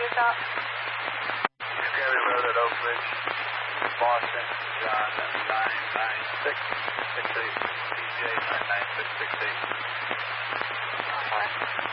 stop? Scaly Road at Oak Ridge, Boston, John 99668, DJ 99668.